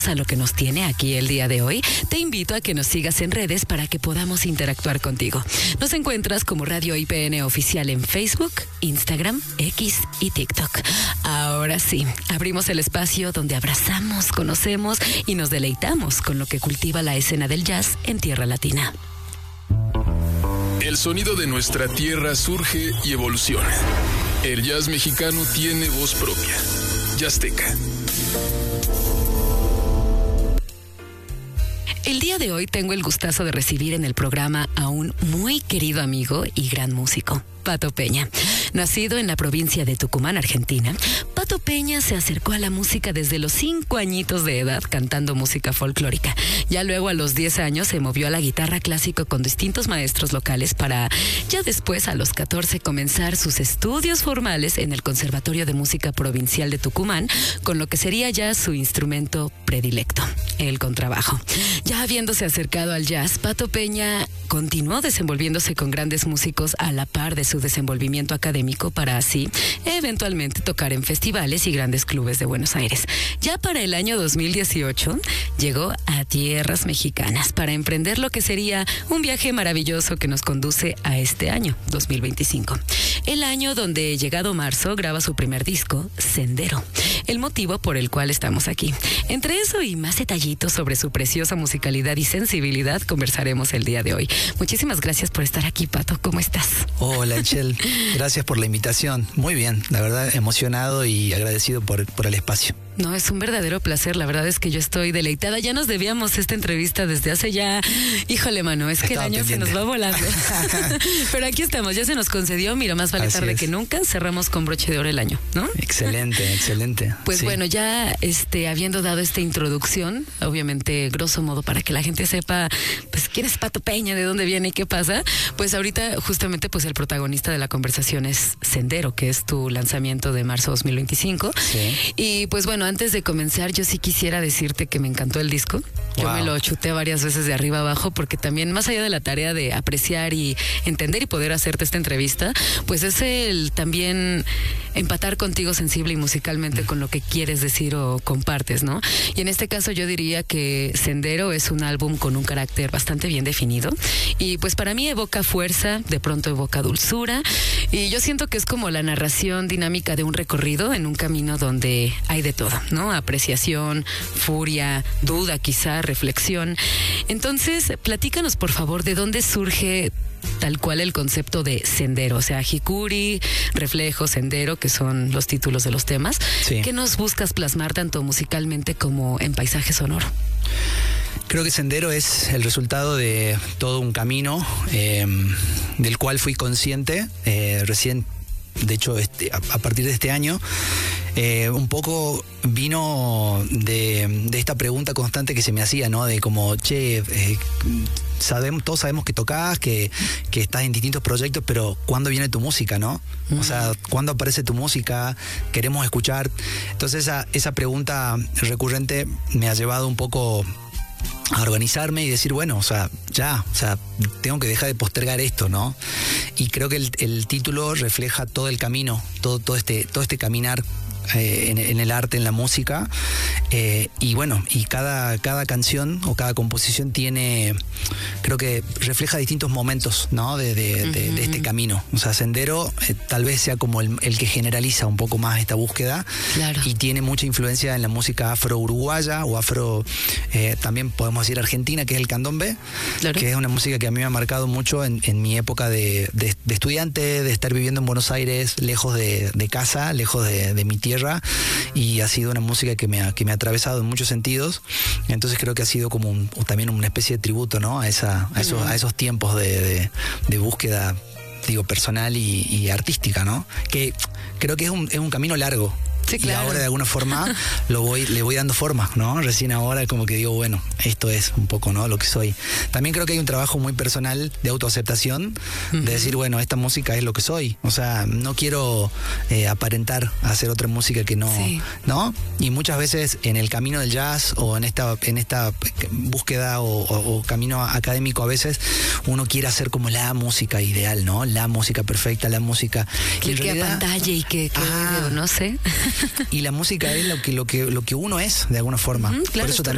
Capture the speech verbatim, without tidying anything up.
a lo que nos tiene aquí el día de hoy, te invito a que nos sigas en redes para que podamos interactuar contigo. Nos encuentras como Radio I P N Oficial en Facebook, Instagram, X y TikTok. Ahora sí, abrimos el espacio donde abrazamos, conocemos y nos deleitamos con lo que cultiva la escena del jazz en Tierra Latina. El sonido de nuestra tierra surge y evoluciona. El jazz mexicano tiene voz propia. Jazzteca. El día de hoy tengo el gustazo de recibir en el programa a un muy querido amigo y gran músico, Pato Peña. Nacido en la provincia de Tucumán, Argentina, Pato Peña se acercó a la música desde los cinco añitos de edad cantando música folclórica. Ya luego a los diez años se movió a la guitarra clásica con distintos maestros locales para ya después a los catorce comenzar sus estudios formales en el Conservatorio de Música Provincial de Tucumán, con lo que sería ya su instrumento predilecto, el contrabajo. Ya habiéndose acercado al jazz, Pato Peña continuó desenvolviéndose con grandes músicos a la par de su desenvolvimiento académico para así eventualmente tocar en festivales y grandes clubes de Buenos Aires. Ya para el año dos mil dieciocho llegó a tierras mexicanas para emprender lo que sería un viaje maravilloso que nos conduce a este año, dos mil veinticinco. El año donde, llegado marzo, graba su primer disco, Sendero, el motivo por el cual estamos aquí. Entre eso y más detallitos sobre su preciosa musicalidad y sensibilidad conversaremos el día de hoy. Muchísimas gracias por estar aquí, Pato. ¿Cómo estás? Hola, Echel. Gracias por la invitación. Muy bien, la verdad, emocionado y agradecido por, por el espacio. No, es un verdadero placer. La verdad es que yo estoy deleitada. Ya nos debíamos esta entrevista desde hace ya... Híjole, mano, es que Estaba el año pendiente. se nos va volando. Pero aquí estamos, ya se nos concedió. Mira, más vale Así tarde es. que nunca. Cerramos con broche de oro el año, ¿no? Excelente, excelente. Pues Sí. bueno, ya este, habiendo dado esta introducción, obviamente, grosso modo, para que la gente sepa, pues, quién es Pato Peña, de dónde viene y qué pasa, pues ahorita justamente, pues, el protagonista de la conversación es Sendero, que es tu lanzamiento de marzo dos mil veinticinco. Sí. Y pues bueno, antes de comenzar, yo sí quisiera decirte que me encantó el disco. Yo Wow. me lo chuté varias veces de arriba abajo, porque también, más allá de la tarea de apreciar y entender y poder hacerte esta entrevista, pues es el también empatar contigo sensible y musicalmente con lo que quieres decir o compartes, ¿no? Y en este caso yo diría que Sendero es un álbum con un carácter bastante bien definido y pues para mí evoca fuerza, de pronto evoca dulzura y yo siento que es como la narración dinámica de un recorrido en un camino donde hay de todo, ¿no? Apreciación, furia, duda quizá, reflexión. Entonces, platícanos por favor de dónde surge tal cual el concepto de Sendero, o sea, Jicuri, Reflejo, Sendero, que son los títulos de los temas. Sí. ¿Qué nos buscas plasmar tanto musicalmente como en paisaje sonoro? Creo que Sendero es el resultado de todo un camino eh, del cual fui consciente eh, recién. De hecho, este, a, a partir de este año, eh, un poco vino de, de esta pregunta constante que se me hacía, ¿no? De como, che, eh, sabemos, todos sabemos que tocas, que, que estás en distintos proyectos, pero ¿cuándo viene tu música, no? Mm. O sea, ¿cuándo aparece tu música? Queremos escuchar. Entonces, esa, esa pregunta recurrente me ha llevado un poco a organizarme y decir, bueno, o sea, ya, o sea, tengo que dejar de postergar esto, ¿no? Y creo que el, el título refleja todo el camino, todo, todo este, todo este caminar eh, en, en el arte, en la música, eh, y bueno, y cada, cada canción o cada composición tiene, creo que refleja distintos momentos, ¿no? De, de, uh-huh. de, de este camino. O sea, Sendero eh, tal vez sea como el, el que generaliza un poco más esta búsqueda. Claro. Y tiene mucha influencia en la música afro-uruguaya o afro, eh, también podemos decir argentina, que es el candombe, claro. Que es una música que a mí me ha marcado mucho en, en mi época de, de, de estudiante, de estar viviendo en Buenos Aires, lejos de, de casa, lejos de, de mi tierra, y ha sido una música que me ha, que me ha atravesado en muchos sentidos. Entonces creo que ha sido como un, también una especie de tributo, ¿no? A, esa, a, esos, a esos tiempos de, de, de búsqueda, digo, personal y, y artística, ¿no? Que creo que es un, es un camino largo. Sí, claro. Y ahora de alguna forma lo voy, le voy dando forma, ¿no? Recién ahora como que digo, bueno, esto es un poco, ¿no? Lo que soy. También creo que hay un trabajo muy personal de autoaceptación, uh-huh. de decir, bueno, esta música es lo que soy. O sea, no quiero eh, aparentar hacer otra música que no, sí. ¿no? Y muchas veces en el camino del jazz o en esta, en esta búsqueda o, o, o camino académico, a veces uno quiere hacer como la música ideal, ¿no? La música perfecta, la música... Que, que realidad, pantalla y que, que ah, no sé... Y la música es lo que, lo que, lo que uno es, de alguna forma. Uh-huh, claro, por eso también